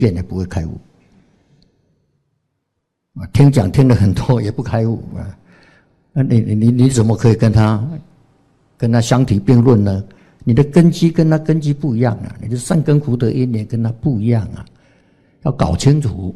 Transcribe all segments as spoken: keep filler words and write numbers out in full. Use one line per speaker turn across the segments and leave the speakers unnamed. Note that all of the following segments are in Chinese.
变也不会开悟。啊，听讲听了很多也不开悟啊，那你你你怎么可以跟他跟他相提并论呢？你的根基跟他根基不一样啊，你的善根福德因缘跟他不一样啊，要搞清楚。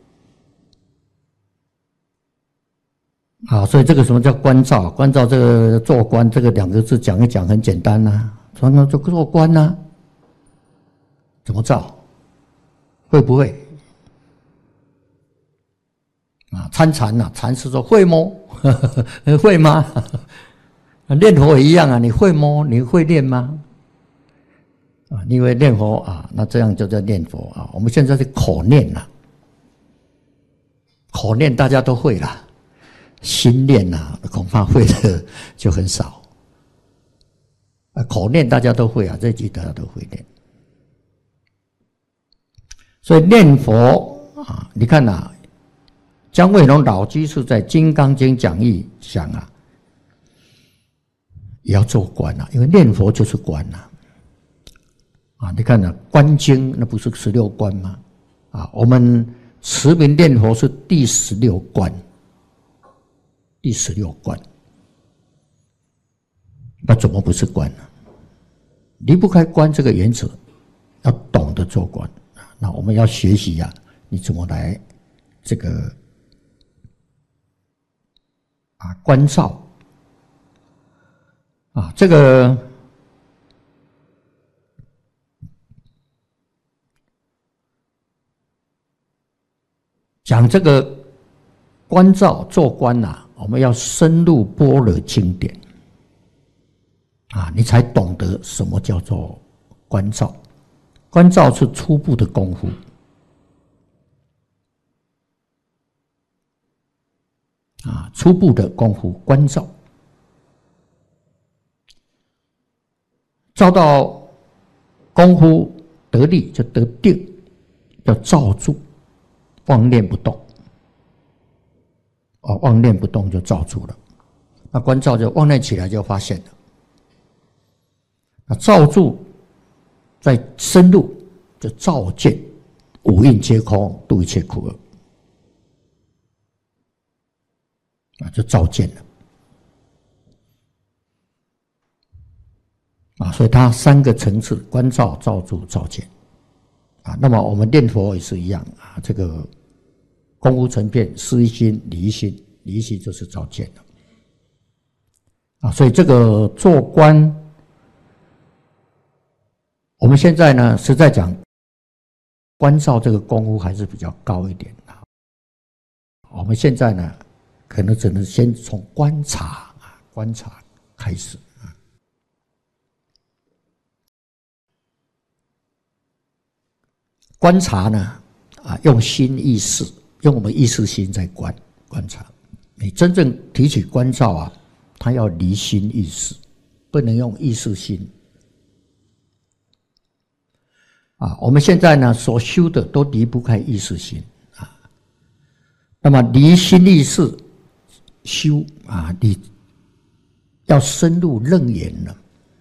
啊，所以这个什么叫观照？观照这个做观这个两个字讲一讲很简单呐、啊，说那就做观呐、啊，怎么照？会不会？啊，参禅呐，禅师说会摸，会吗？念佛也一样啊，你会摸，你会念吗？啊，你以为念佛啊，那这样就叫念佛啊。我们现在是口念呐、啊，口念大家都会啦，心念呐、啊，恐怕会的就很少。啊，口念大家都会啊，这句大家都会念。所以念佛啊，你看呐、啊。姜惠农老居士在《金刚经》讲义讲啊，也要做观啊，因为念佛就是观啊。啊，你看啊，观经那不是十六观吗？啊，我们持名念佛是第十六观，第十六观，那怎么不是观呢？离不开观这个原则，要懂得做观。那我们要学习啊，你怎么来这个？啊，观照啊，这个讲这个观照做观呐、啊，我们要深入般若经典啊，你才懂得什么叫做观照。观照是初步的功夫。啊，初步的功夫观照，照到功夫得力就得定，要照住，妄念不动。哦，妄念不动就照住了。那观照就妄念起来就发现了。那照住再深入就照见五蕴皆空，度一切苦厄。啊，就照见了啊，所以它三个层次：观照、照住、照见啊。那么我们念佛也是一样啊，这个功夫成片，思一心、理一心，理一心就是照见了啊。所以这个做观，我们现在呢是在讲观照这个功夫还是比较高一点啊。我们现在呢。可能只能先从观察啊，观察开始啊。观察呢，啊，用心意识，用我们意识心在观观察。你真正提起观照啊，它要离心意识，不能用意识心。啊，我们现在呢所修的都离不开意识心啊。那么离心意识。修啊，你要深入楞严了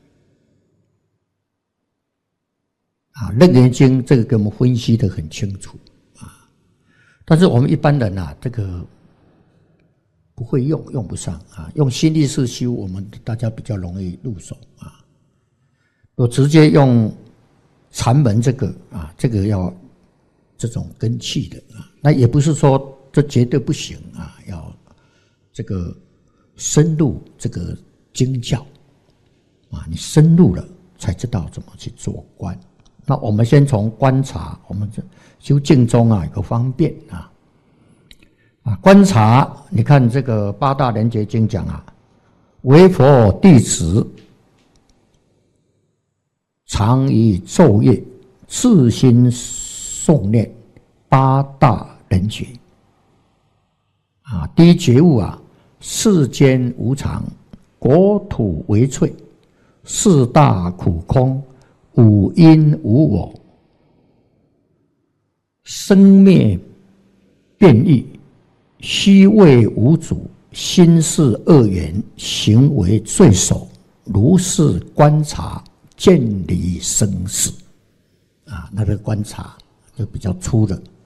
啊！楞严经这个给我们分析得很清楚啊，但是我们一般人啊，这个不会用，用不上啊。用心意识修，我们大家比较容易入手啊。我直接用禅门这个啊，这个要这种根器的啊，那也不是说这绝对不行啊，要。这个深入这个经教啊，你深入了才知道怎么去做观。那我们先从观察，我们这修净宗啊有个方便啊啊观察。你看这个八大莲觉经讲啊，为佛弟子常以昼夜自心诵念八大莲觉啊，第一觉悟啊。世间无常，国土为脆，四大苦空，五阴无我，生灭变异，虚位无主，心事恶缘，行为罪首，如是观察，见离生死啊，那个观察就比较粗的